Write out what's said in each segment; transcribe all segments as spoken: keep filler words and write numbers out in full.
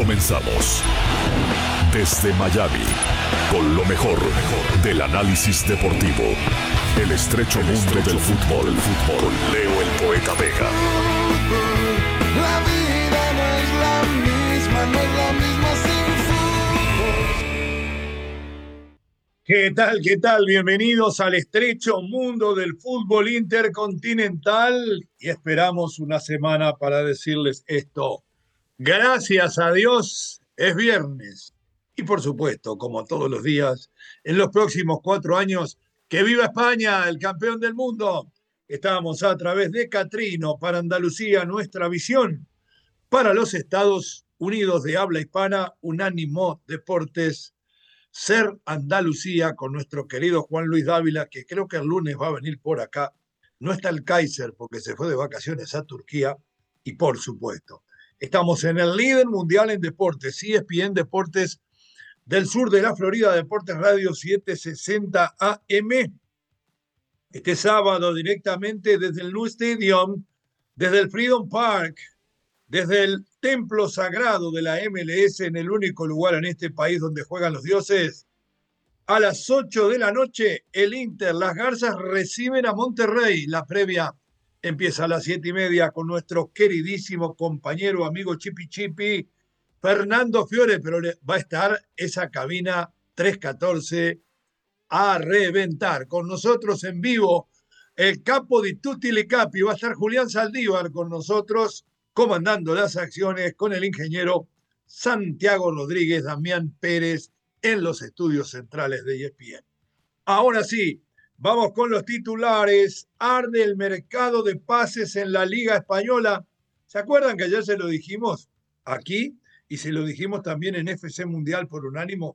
comenzamos. Desde Miami, con lo mejor, del análisis deportivo. El estrecho mundo del fútbol. Fútbol. Leo el Poeta Vega. La vida no es la misma, no es la misma sin fútbol. ¿Qué tal? ¿Qué tal? Bienvenidos al estrecho mundo del fútbol intercontinental y esperamos una semana para decirles esto. Gracias a Dios, es viernes. Y por supuesto, como todos los días, en los próximos cuatro años, ¡que viva España, el campeón del mundo! Estamos a través de Catrino para Andalucía, nuestra visión para los Estados Unidos de habla hispana, Unánimo Deportes, Ser Andalucía, con nuestro querido Juan Luis Dávila, que creo que el lunes va a venir por acá. No está el Kaiser porque se fue de vacaciones a Turquía. Y por supuesto, estamos en el líder mundial en deportes, E S P N Deportes del sur de la Florida, Deportes Radio setecientos sesenta A M. Este sábado directamente desde el New Stadium, desde el Freedom Park, desde el templo sagrado de la M L S, en el único lugar en este país donde juegan los dioses. A las ocho de la noche, el Inter, las Garzas reciben a Monterrey. La previa empieza a las siete y media con nuestro queridísimo compañero, amigo Chipi Chipi, Fernando Fiore, pero va a estar esa cabina trescientos catorce a reventar. Con nosotros en vivo, el capo di tutti li capi, va a estar Julián Saldívar con nosotros, comandando las acciones con el ingeniero Santiago Rodríguez, Damián Pérez, en los estudios centrales de E S P N. Ahora sí, vamos con los titulares. Arde el mercado de pases en la Liga Española. ¿Se acuerdan que ayer se lo dijimos aquí? Y se lo dijimos también en F C Mundial por Unánimo.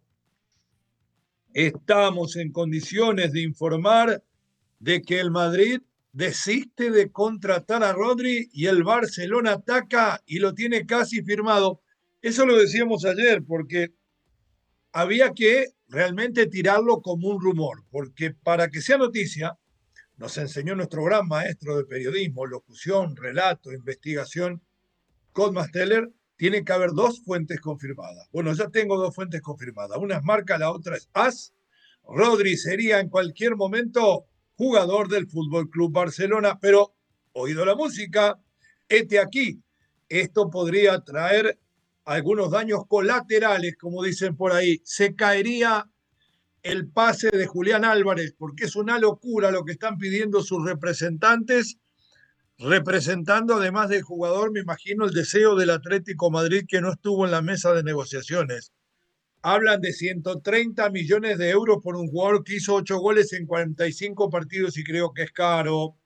Estamos en condiciones de informar de que el Madrid desiste de contratar a Rodri y el Barcelona ataca y lo tiene casi firmado. Eso lo decíamos ayer porque había que realmente tirarlo como un rumor, porque para que sea noticia, nos enseñó nuestro gran maestro de periodismo, locución, relato, investigación, Codmasteller, tiene que haber dos fuentes confirmadas. Bueno, ya tengo dos fuentes confirmadas. Una es Marca, la otra es AS. Rodri sería en cualquier momento jugador del Fútbol Club Barcelona, pero oído la música, este aquí, esto podría traer algunos daños colaterales, como dicen por ahí. Se caería el pase de Julián Álvarez, porque es una locura lo que están pidiendo sus representantes, representando además del jugador, me imagino, el deseo del Atlético Madrid, que no estuvo en la mesa de negociaciones. Hablan de ciento treinta millones de euros por un jugador que hizo ocho goles en cuarenta y cinco partidos y creo que es caro.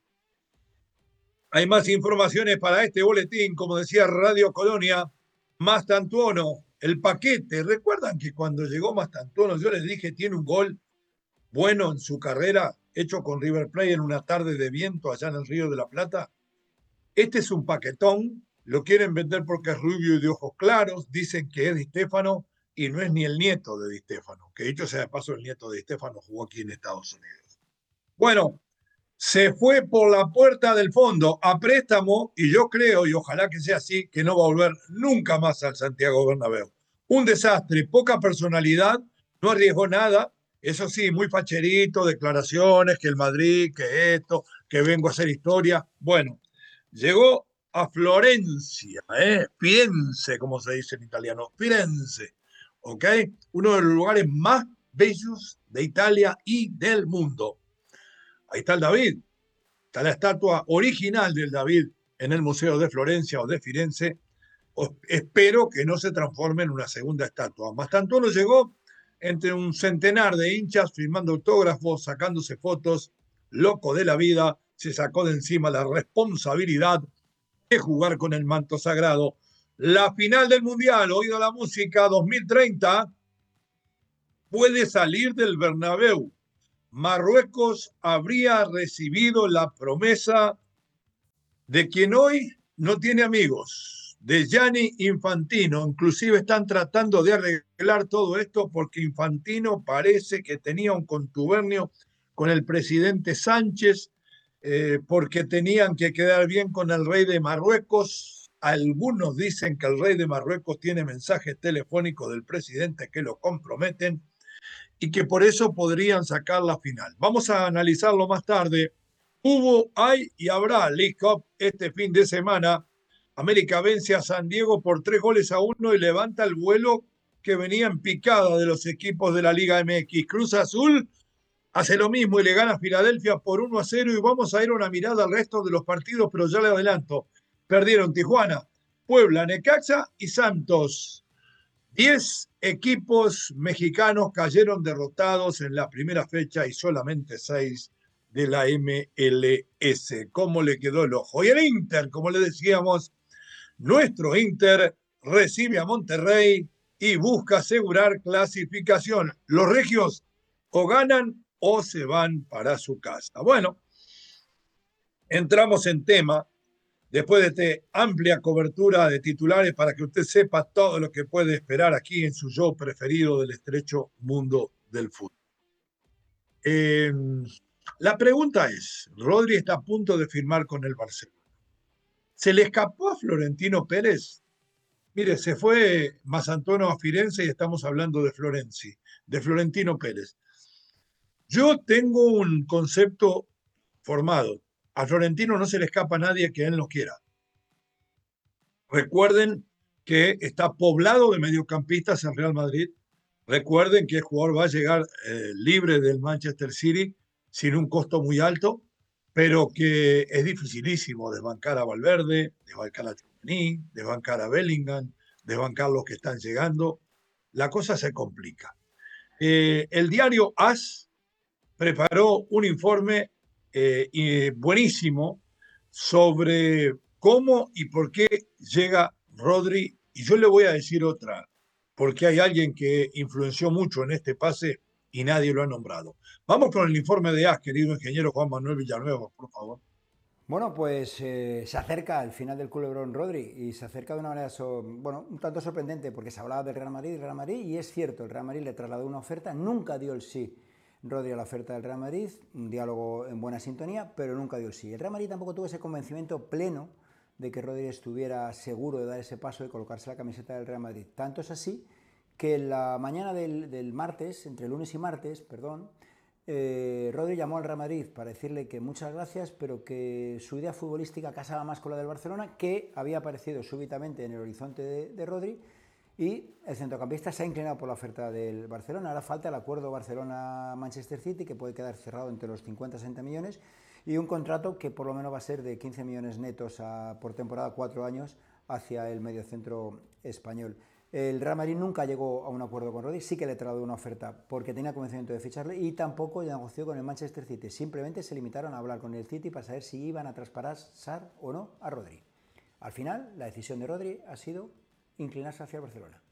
Hay más informaciones para este boletín, como decía Radio Colonia. Mastantuono, el paquete. ¿Recuerdan que cuando llegó Mastantuono yo les dije tiene un gol bueno en su carrera, hecho con River Plate en una tarde de viento allá en el Río de la Plata? Este es un paquetón, lo quieren vender porque es rubio y de ojos claros, dicen que es Di Stéfano y no es ni el nieto de Di Stéfano, que dicho sea de paso el nieto de Di Stéfano jugó aquí en Estados Unidos. Bueno, se fue por la puerta del fondo a préstamo y yo creo, y ojalá que sea así, que no va a volver nunca más al Santiago Bernabéu. Un desastre, poca personalidad, no arriesgó nada, eso sí, muy facherito, declaraciones, que el Madrid, que esto, que vengo a hacer historia. Bueno, llegó a Florencia, ¿eh? Firenze, como se dice en italiano, Firenze, ¿ok? Uno de los lugares más bellos de Italia y del mundo. Ahí está el David, está la estatua original del David en el Museo de Florencia o de Firenze. Espero que no se transforme en una segunda estatua. Mastantuono llegó entre un centenar de hinchas firmando autógrafos, sacándose fotos, loco de la vida, se sacó de encima la responsabilidad de jugar con el manto sagrado. La final del Mundial, oído la música, dos mil treinta, puede salir del Bernabéu. Marruecos habría recibido la promesa de quien hoy no tiene amigos, de Gianni Infantino. Inclusive están tratando de arreglar todo esto porque Infantino parece que tenía un contubernio con el presidente Sánchez, eh, porque tenían que quedar bien con el rey de Marruecos, Algunos dicen que el rey de Marruecos tiene mensajes telefónicos del presidente que lo comprometen y que por eso podrían sacar la final. Vamos a analizarlo más tarde. Hubo, hay y habrá League Cup este fin de semana. América vence a San Diego por tres goles a uno y levanta el vuelo que venía en picada de los equipos de la Liga M X. Cruz Azul hace lo mismo y le gana a Filadelfia por uno a cero y vamos a ir a una mirada al resto de los partidos, pero ya le adelanto. Perdieron Tijuana, Puebla, Necaxa y Santos. Diez equipos mexicanos cayeron derrotados en la primera fecha y solamente seis de la M L S. ¿Cómo le quedó el ojo? Y el Inter, como le decíamos, nuestro Inter recibe a Monterrey y busca asegurar clasificación. Los regios o ganan o se van para su casa. Bueno, entramos en tema después de esta amplia cobertura de titulares para que usted sepa todo lo que puede esperar aquí en su show preferido del estrecho mundo del fútbol. Eh, la pregunta es, Rodri está a punto de firmar con el Barcelona. ¿Se le escapó a Florentino Pérez? Mire, se fue Masantuono a Firenze y estamos hablando de Florenzi, de Florentino Pérez. Yo tengo un concepto formado. A Florentino no se le escapa a nadie que él no quiera. Recuerden que está poblado de mediocampistas en Real Madrid. Recuerden que el jugador va a llegar eh, libre del Manchester City sin un costo muy alto, pero que es dificilísimo desbancar a Valverde, desbancar a Tchouaméni, desbancar a Bellingham, desbancar los que están llegando. La cosa se complica. Eh, el diario AS preparó un informe eh, y buenísimo sobre cómo y por qué llega Rodri. Y yo le voy a decir otra, porque hay alguien que influenció mucho en este pase y nadie lo ha nombrado. Vamos con el informe de AS, querido ingeniero Juan Manuel Villanueva, por favor. Bueno, pues eh, se acerca el final del culebrón Rodri y se acerca de una manera, so, bueno, un tanto sorprendente porque se hablaba del Real Madrid, del Real Madrid y es cierto, el Real Madrid le trasladó una oferta, nunca dio el sí Rodri a la oferta del Real Madrid, un diálogo en buena sintonía, pero nunca dio el sí. El Real Madrid tampoco tuvo ese convencimiento pleno de que Rodri estuviera seguro de dar ese paso y colocarse la camiseta del Real Madrid. Tanto es así que en la mañana del, del martes, entre lunes y martes, perdón, eh, Rodri llamó al Real Madrid para decirle que muchas gracias, pero que su idea futbolística casaba más con la del Barcelona, que había aparecido súbitamente en el horizonte de, de Rodri, y el centrocampista se ha inclinado por la oferta del Barcelona. Ahora falta el acuerdo Barcelona-Manchester City, que puede quedar cerrado entre los cincuenta a sesenta millones, y un contrato que por lo menos va a ser de quince millones netos a, por temporada, cuatro años, hacia el mediocentro español. El Real Madrid nunca llegó a un acuerdo con Rodri, sí que le trasladó una oferta porque tenía convencimiento de ficharle y tampoco negoció con el Manchester City. Simplemente se limitaron a hablar con el City para saber si iban a traspasar o no a Rodri. Al final, la decisión de Rodri ha sido inclinarse hacia el Barcelona.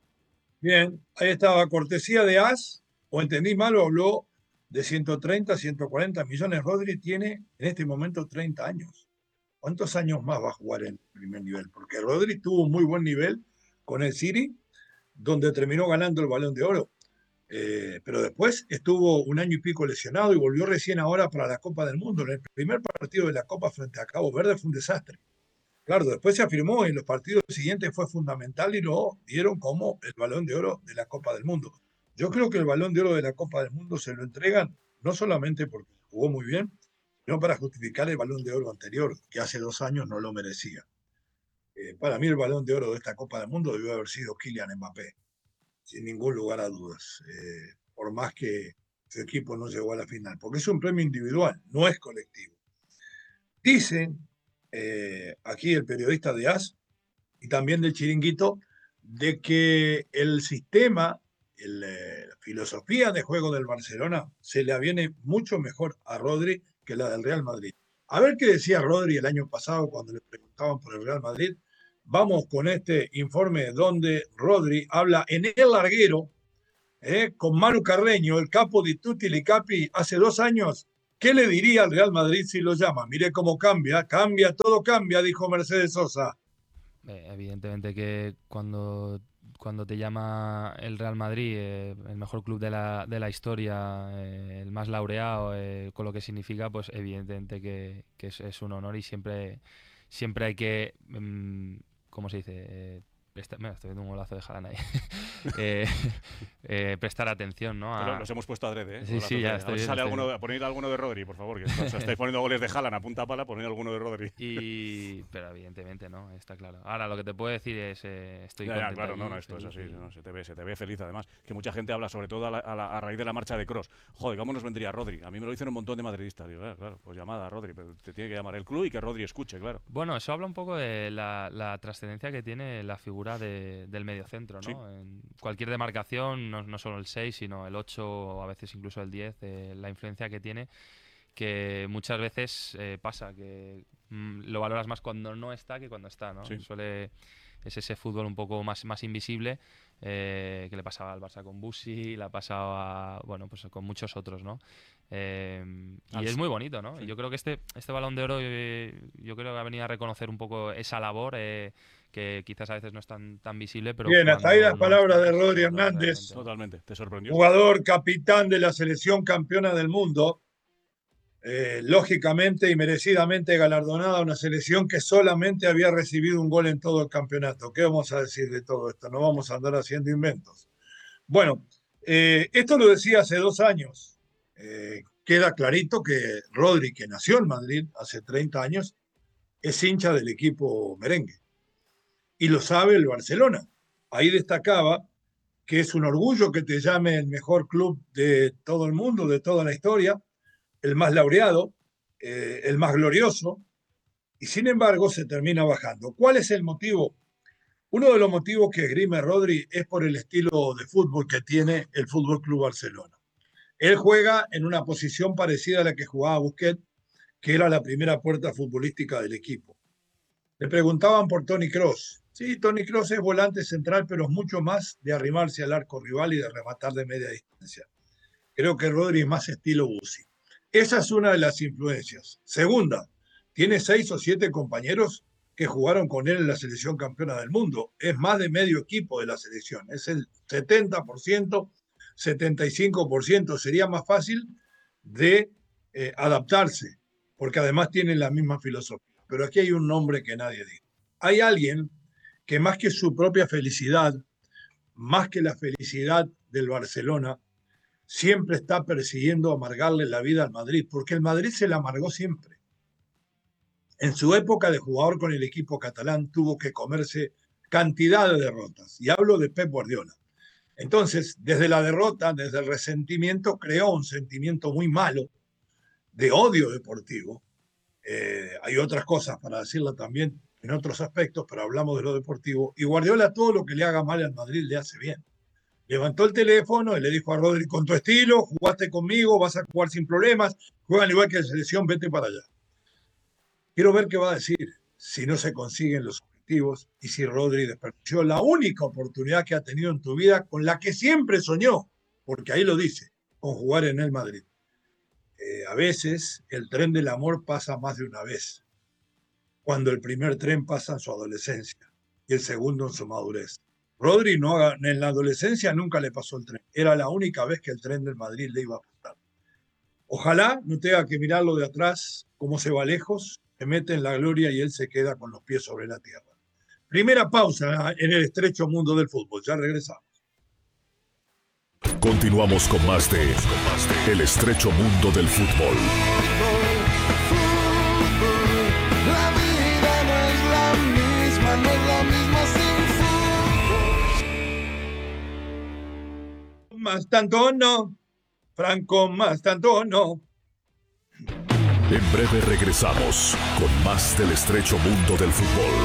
Bien, ahí estaba, cortesía de AS, o entendí mal, o habló de ciento treinta, ciento cuarenta millones. Rodri tiene en este momento treinta años. ¿Cuántos años más va a jugar en el primer nivel? Porque Rodri tuvo un muy buen nivel con el City, donde terminó ganando el Balón de Oro. Eh, pero después estuvo un año y pico lesionado y volvió recién ahora para la Copa del Mundo. En el primer partido de la Copa frente a Cabo Verde fue un desastre. Claro, después se afirmó y en los partidos siguientes fue fundamental y lo dieron como el Balón de Oro de la Copa del Mundo. Yo creo que el Balón de Oro de la Copa del Mundo se lo entregan no solamente porque jugó muy bien, sino para justificar el Balón de Oro anterior, que hace dos años no lo merecía. Eh, para mí el Balón de Oro de esta Copa del Mundo debió haber sido Kylian Mbappé, sin ningún lugar a dudas, eh, por más que su equipo no llegó a la final, porque es un premio individual, no es colectivo. Dicen eh, aquí el periodista de AS y también del Chiringuito de que el sistema, el, eh, la filosofía de juego del Barcelona se le aviene mucho mejor a Rodri que la del Real Madrid. A ver qué decía Rodri el año pasado cuando le preguntaban por el Real Madrid. Vamos con este informe donde Rodri habla en el larguero eh, con Manu Carreño, el capo di tutti li capi, hace dos años. ¿Qué le diría al Real Madrid si lo llama? Mire cómo cambia, cambia, todo cambia, dijo Mercedes Sosa. Eh, evidentemente que cuando, cuando te llama el Real Madrid, eh, el mejor club de la, de la historia, eh, el más laureado, eh, con lo que significa, pues evidentemente que, que es, es un honor y siempre, siempre hay que mm, ¿cómo se dice? Eh, Presta, mira, estoy viendo un golazo de Haaland ahí. eh, eh, prestar atención, ¿no? A... Pero los hemos puesto adrede, ¿eh? Sí, sí, ya estoy. Si sale estoy... alguno, poned alguno de Rodri, por favor. Que o sea, estáis poniendo goles de Haaland a punta pala, poned alguno de Rodri. Y... Pero evidentemente, ¿no? Está claro. Ahora, lo que te puedo decir es, eh, estoy ya, contento. Ya, claro, allí, no, no, esto feliz, es así. y... No, se, te ve, se te ve feliz, además. Que mucha gente habla, sobre todo a, la, a, la, a raíz de la marcha de Kroos. Joder, ¿cómo nos vendría Rodri? A mí me lo dicen un montón de madridistas. Digo, eh, claro, pues llamada a Rodri, pero te tiene que llamar el club y que Rodri escuche, claro. Bueno, eso habla un poco de la, la trascendencia que tiene la figura de, del mediocentro, ¿no? Sí. En cualquier demarcación, no, no solo el seis, sino el ocho o a veces incluso el diez, eh, la influencia que tiene, que muchas veces eh, pasa, que mm, lo valoras más cuando no está que cuando está, ¿no? Sí. Suele, es ese fútbol un poco más, más invisible, eh, que le pasaba al Barça con Busi, le ha pasado a, bueno, pues con muchos otros, ¿no? Eh, y Al... es muy bonito, ¿no? Sí. Y yo creo que este, este Balón de Oro, eh, yo creo que ha venido a reconocer un poco esa labor, eh, que quizás a veces no es tan, tan visible, pero Bien, hasta ahí las no palabras está, de Rodri no, Hernández, no, Totalmente, te sorprendió. jugador capitán de la selección campeona del mundo, eh, lógicamente y merecidamente galardonada, una selección que solamente había recibido un gol en todo el campeonato. ¿Qué vamos a decir de todo esto? No vamos a andar haciendo inventos. Bueno, eh, esto lo decía hace dos años. Eh, queda clarito que Rodri, que nació en Madrid hace treinta años, es hincha del equipo merengue. Y lo sabe el Barcelona. Ahí destacaba que es un orgullo que te llame el mejor club de todo el mundo, de toda la historia, el más laureado, eh, el más glorioso, y sin embargo se termina bajando. ¿Cuál es el motivo? Uno de los motivos que esgrime Rodri es por el estilo de fútbol que tiene el Fútbol Club Barcelona. Él juega en una posición parecida a la que jugaba Busquets, que era la primera puerta futbolística del equipo. Le preguntaban por Toni Kroos. Sí, Toni Kroos es volante central, pero es mucho más de arrimarse al arco rival y de rematar de media distancia. Creo que Rodri es más estilo Busi. Esa es una de las influencias. Segunda, tiene seis o siete compañeros que jugaron con él en la selección campeona del mundo. Es más de medio equipo de la selección. Es el setenta por ciento, setenta y cinco por ciento. Sería más fácil de eh, adaptarse, porque además tienen la misma filosofía. Pero aquí hay un nombre que nadie dice. Hay alguien que más que su propia felicidad, más que la felicidad del Barcelona, siempre está persiguiendo amargarle la vida al Madrid, porque el Madrid se la amargó siempre. En su época de jugador con el equipo catalán tuvo que comerse cantidad de derrotas, y hablo de Pep Guardiola. Entonces, desde la derrota, desde el resentimiento, creó un sentimiento muy malo de odio deportivo. Eh, hay otras cosas para decirlo también en otros aspectos, pero hablamos de lo deportivo. Y Guardiola todo lo que le haga mal al Madrid le hace bien. Levantó el teléfono y le dijo a Rodri, con tu estilo, jugaste conmigo, vas a jugar sin problemas, juegan igual que en selección, vete para allá. Quiero ver qué va a decir si no se consiguen los objetivos y si Rodri desperdició la única oportunidad que ha tenido en tu vida, con la que siempre soñó, porque ahí lo dice, con jugar en el Madrid. Eh, a veces el tren del amor pasa más de una vez, cuando el primer tren pasa en su adolescencia y el segundo en su madurez. Rodri no, en la adolescencia nunca le pasó el tren, era la única vez que el tren del Madrid le iba a pasar. Ojalá no tenga que mirarlo de atrás, cómo se va lejos, se mete en la gloria y él se queda con los pies sobre la tierra. Primera pausa en el estrecho mundo del fútbol, ya regresamos. Continuamos con más de El estrecho mundo del fútbol. La vida no es la misma, no es la misma sin fútbol. Más tanto no, Franco, más tanto no. En breve regresamos con más del estrecho mundo del fútbol.